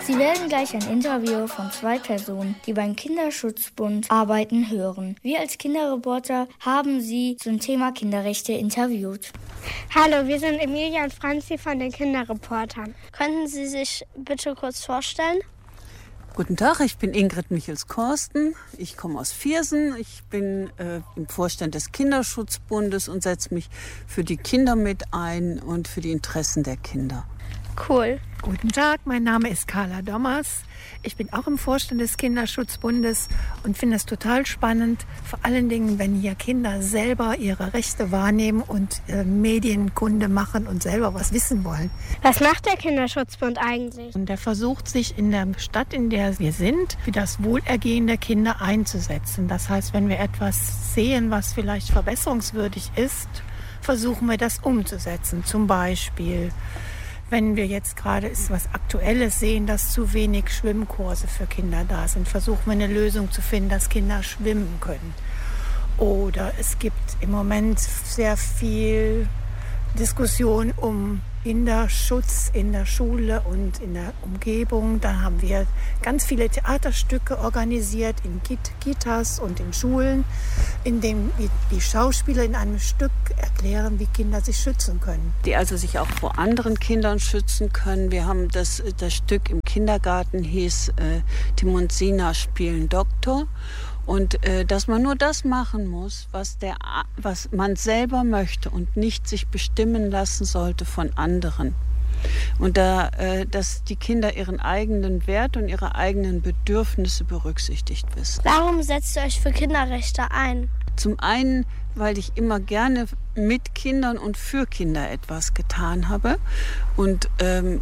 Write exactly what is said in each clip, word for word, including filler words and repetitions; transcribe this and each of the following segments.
Sie werden gleich ein Interview von zwei Personen, die beim Kinderschutzbund arbeiten, hören. Wir als Kinderreporter haben sie zum Thema Kinderrechte interviewt. Hallo, wir sind Emilia und Franzi von den Kinderreportern. Könnten Sie sich bitte kurz vorstellen? Guten Tag, ich bin Ingrid Michels-Korsten. Ich komme aus Viersen. Ich bin äh, im Vorstand des Kinderschutzbundes und setze mich für die Kinder mit ein und für die Interessen der Kinder. Cool. Guten Tag, mein Name ist Carla Dommers. Ich bin auch im Vorstand des Kinderschutzbundes und finde es total spannend, vor allen Dingen, wenn hier Kinder selber ihre Rechte wahrnehmen und äh, Medienkunde machen und selber was wissen wollen. Was macht der Kinderschutzbund eigentlich? Und der versucht sich in der Stadt, in der wir sind, für das Wohlergehen der Kinder einzusetzen. Das heißt, wenn wir etwas sehen, was vielleicht verbesserungswürdig ist, versuchen wir das umzusetzen. Zum Beispiel, wenn wir jetzt gerade ist was Aktuelles sehen, dass zu wenig Schwimmkurse für Kinder da sind, versuchen wir eine Lösung zu finden, dass Kinder schwimmen können. Oder es gibt im Moment sehr viel Diskussion um Kinderschutz in der Schule und in der Umgebung. Da haben wir ganz viele Theaterstücke organisiert in Kitas und in Schulen, in denen die Schauspieler in einem Stück erklären, wie Kinder sich schützen können. Die also sich auch vor anderen Kindern schützen können. Wir haben das, das Stück im Kindergarten, hieß äh, Tim und Sina spielen Doktor. Und äh, dass man nur das machen muss, was, der, was man selber möchte und nicht sich bestimmen lassen sollte von anderen. Und da, äh, dass die Kinder ihren eigenen Wert und ihre eigenen Bedürfnisse berücksichtigt wissen. Warum setzt ihr euch für Kinderrechte ein? Zum einen, weil ich immer gerne mit Kindern und für Kinder etwas getan habe und ähm,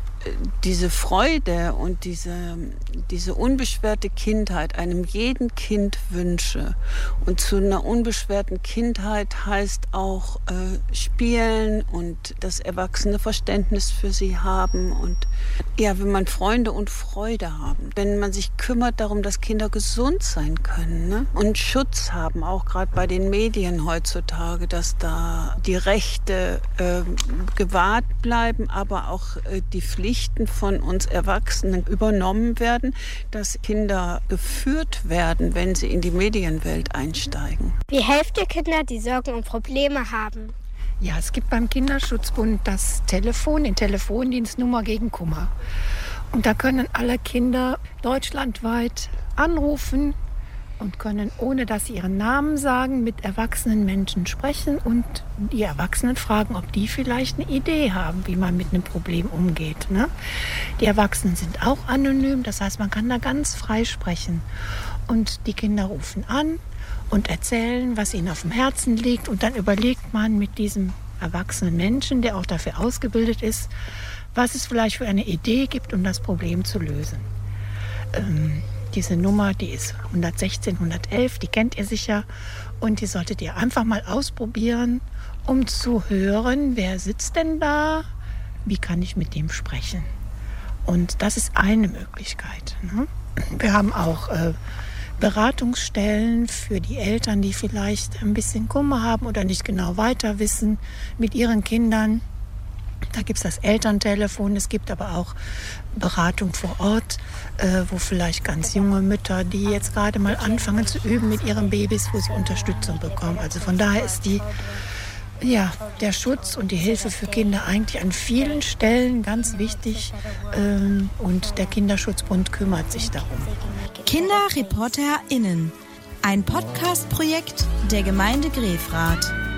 diese Freude und diese, diese unbeschwerte Kindheit einem jeden Kind wünsche. Und zu einer unbeschwerten Kindheit heißt auch äh, spielen und das erwachsene Verständnis für sie haben. Und ja, wenn man Freunde und Freude haben, wenn man sich kümmert darum, dass Kinder gesund sein können, ne? Und Schutz haben, auch gerade bei den Medien heutzutage, dass da die Rechte äh, gewahrt bleiben, aber auch äh, die Pflichten von uns Erwachsenen übernommen werden, dass Kinder geführt werden, wenn sie in die Medienwelt einsteigen. Wie helft ihr Kinder, die Sorgen und Probleme haben? Ja, es gibt beim Kinderschutzbund das Telefon, den Telefondienstnummer gegen Kummer. Und da können alle Kinder deutschlandweit anrufen und können, ohne dass sie ihren Namen sagen, mit erwachsenen Menschen sprechen und die Erwachsenen fragen, ob die vielleicht eine Idee haben, wie man mit einem Problem umgeht. Ne? Die Erwachsenen sind auch anonym, das heißt, man kann da ganz frei sprechen. Und die Kinder rufen an und erzählen, was ihnen auf dem Herzen liegt. Und dann überlegt man mit diesem erwachsenen Menschen, der auch dafür ausgebildet ist, was es vielleicht für eine Idee gibt, um das Problem zu lösen. Ähm, Diese Nummer, die ist hundertsechzehn hundertelf, die kennt ihr sicher. Und die solltet ihr einfach mal ausprobieren, um zu hören, wer sitzt denn da, wie kann ich mit dem sprechen. Und das ist eine Möglichkeit. Ne? Wir haben auch äh, Beratungsstellen für die Eltern, die vielleicht ein bisschen Kummer haben oder nicht genau weiter wissen mit ihren Kindern. Da gibt es das Elterntelefon, es gibt aber auch Beratung vor Ort, äh, wo vielleicht ganz junge Mütter, die jetzt gerade mal anfangen zu üben mit ihren Babys, wo sie Unterstützung bekommen. Also von daher ist die, ja, der Schutz und die Hilfe für Kinder eigentlich an vielen Stellen ganz wichtig. Ähm, und der Kinderschutzbund kümmert sich darum. KinderreporterInnen, ein Podcast-Projekt der Gemeinde Grefrath.